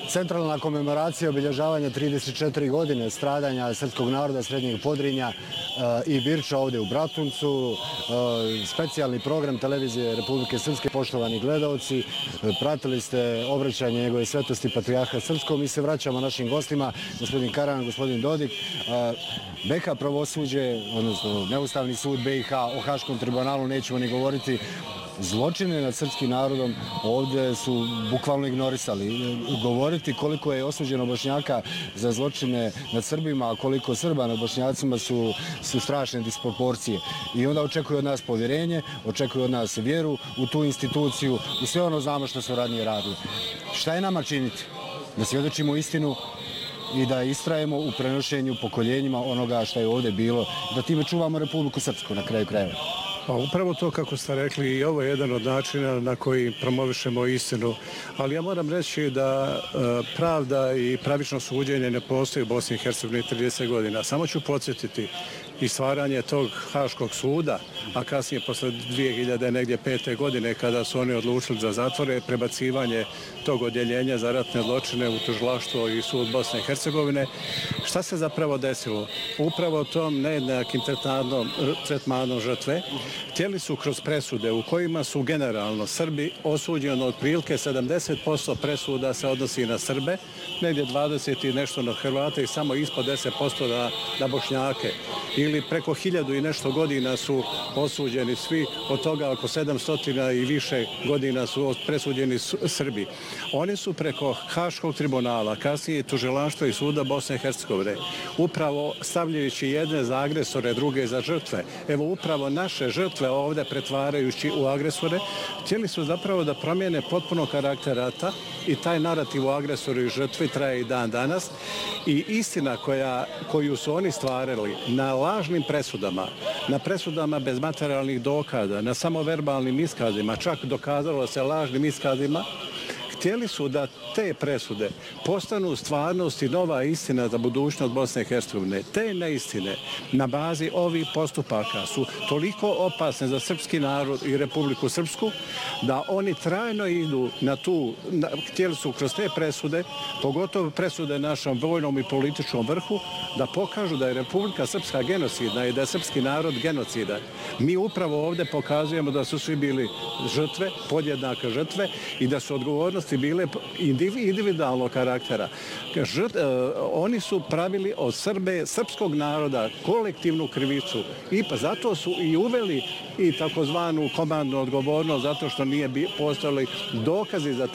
Centralna komemoracija obilježavanja 34 godine stradanja srpskog naroda Srednjeg Podrinja i Birča ovdje u Bratuncu. Specijalni program televizije Republike Srpske, poštovani gledaoci. Pratili ste obraćanje njegove svetosti Patrijarha Srpskog. Mi se vraćamo našim gostima, gospodin Karaman, gospodin Dodik. BiH pravosuđe, odnosno Neustavni sud BiH, o Haškom tribunalu nećemo ni govoriti. Zločine nad srpskim narodom ovdje su bukvalno ignorisali. Govoriti koliko je osuđeno Bošnjaka za zločine nad Srbima, a koliko Srba nad Bošnjacima su strašne disproporcije. I onda očekuju od nas povjerenje, očekuju od nas vjeru u tu instituciju i sve ono znamo što su ranije radili. Šta je nama činiti? Da svjedočimo istinu i da istrajemo u prenošenju pokoljenjima onoga što je ovdje bilo, da time čuvamo Republiku Srpsku na kraju krajeva. Pa upravo to kako ste rekli i ovo je jedan od načina na koji promovišemo istinu. Ali ja moram reći da pravda i pravično suđenje ne postoji u Bosni i Hercegovini 30 godina. Samo ću podsjetiti i stvaranje tog Haškog suda, a kasnije posle 2005. godine kada su oni odlučili za zatvore, prebacivanje tog odjeljenja za ratne zločine u tužilaštvo i sud Bosne i Hercegovine. Šta se zapravo desilo? Upravo tom nejednakim tretmanom žrtve htjeli su kroz presude u kojima su generalno Srbi osuđeni otprilike 70% presuda se odnosi na Srbe, negdje 20 i nešto na Hrvate i samo ispod 10% na Bošnjake. Ili preko 1000 i nešto godina su osuđeni svi, od toga oko 700 i više godina su presuđeni Srbi. Oni su preko Haškog tribunala, kasnije tužilaštva i suda Bosne i Hercegovine, upravo stavljajući jedne za agresore, druge za žrtve. Evo upravo naše žrtve ovdje pretvarajući u agresore, htjeli su zapravo da promijene potpuno karakter rata i taj narativ o agresoru i žrtvi traje i dan danas. I istina koju su oni stvarali na lažnim presudama, na presudama bez materijalnih dokaza, na samo verbalnim iskazima, čak dokazalo se lažnim iskazima, htjeli su da te presude postanu stvarnost i nova istina za budućnost Bosne i Hercegovine. Te neistine na bazi ovih postupaka su toliko opasne za srpski narod i Republiku Srpsku da oni trajno idu na tu, htjeli su kroz te presude, pogotovo presude našom vojnom i političkom vrhu, da pokažu da je Republika Srpska genocidna i da je srpski narod genocidan. Mi upravo ovdje pokazujemo da su svi bili žrtve, podjednake žrtve i da su odgovornosti bile individualnog karaktera. Oni su pravili od srpskog naroda kolektivnu krivicu i zato su i uveli i takozvanu komandnu odgovornost zato što nije postojali dokazi za